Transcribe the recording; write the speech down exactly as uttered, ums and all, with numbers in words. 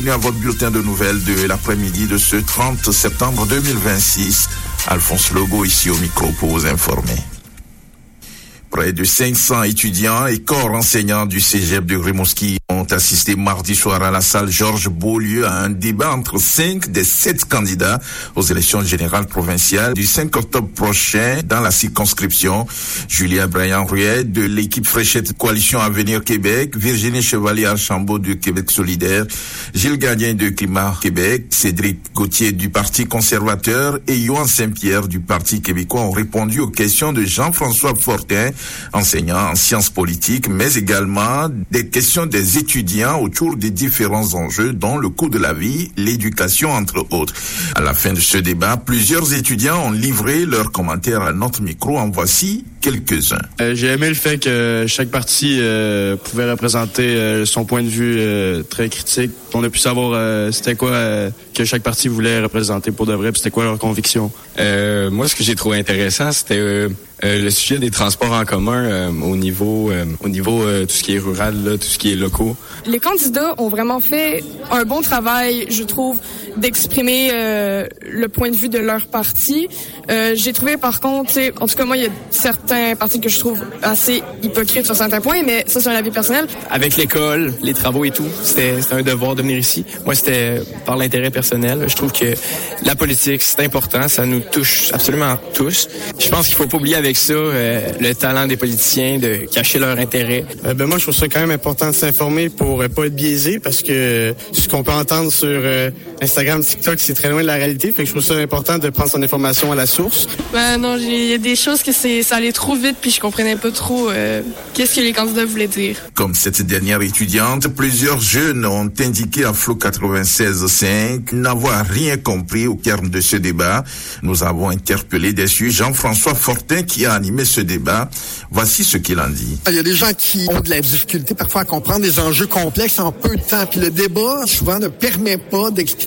bienvenue à votre bulletin de nouvelles de l'après-midi de ce trente septembre deux mille vingt-six. Alphonse Logo ici au micro pour vous informer. Près de cinq cents étudiants et corps enseignants du cégep de Rimouski ont assisté mardi soir à la salle Georges Beaulieu à un débat entre cinq des sept candidats aux élections générales provinciales du cinq octobre prochain dans la circonscription. Julien Brian-Ruet de l'équipe Fréchette Coalition Avenir Québec, Virginie Chevalier-Archambault de Québec Solidaire, Gilles Gagnon de Climat Québec, Cédric Gauthier du Parti conservateur et Yohan Saint-Pierre du Parti québécois ont répondu aux questions de Jean-François Fortin, enseignant en sciences politiques, mais également des questions des étudiants autour des différents enjeux dont le coût de la vie, l'éducation, entre autres. À la fin de ce débat, plusieurs étudiants ont livré leurs commentaires à notre micro. En voici quelques-uns. Euh, j'ai aimé le fait que chaque parti euh, pouvait représenter euh, son point de vue euh, très critique. On a pu savoir euh, c'était quoi euh, que chaque parti voulait représenter pour de vrai, puis c'était quoi leur conviction. Euh, moi, ce que j'ai trouvé intéressant, c'était euh, euh, le sujet des transports en commun euh, au niveau, euh, au niveau euh, tout ce qui est rural, là, tout ce qui est locaux. Les candidats ont vraiment fait un bon travail, je trouve, d'exprimer euh, le point de vue de leur parti. Euh, j'ai trouvé, par contre, en tout cas, moi, il y a certains partis que je trouve assez hypocrites sur certains points, mais ça, c'est un avis personnel. Avec l'école, les travaux et tout, c'était, c'était un devoir de venir ici. Moi, c'était par l'intérêt personnel. Je trouve que la politique, c'est important. Ça nous touche absolument tous. Je pense qu'il faut pas oublier avec ça euh, le talent des politiciens de cacher leur intérêt. Euh, ben moi, je trouve ça quand même important de s'informer pour euh, pas être biaisé, parce que ce qu'on peut entendre sur euh, Instagram, TikTok, c'est très loin de la réalité. Fait que je trouve ça important de prendre son information à la source. Ben non, il y a des choses que c'est, ça allait trop vite, puis je comprenais pas trop euh, qu'est-ce que les candidats voulaient dire. Comme cette dernière étudiante, plusieurs jeunes ont indiqué à Flow quatre-vingt-seize cinq n'avoir rien compris au terme de ce débat. Nous avons interpellé déçu Jean-François Fortin qui a animé ce débat. Voici ce qu'il en dit. Il y a des gens qui ont de la difficulté parfois à comprendre des enjeux complexes en peu de temps. Puis le débat, souvent, ne permet pas d'expliquer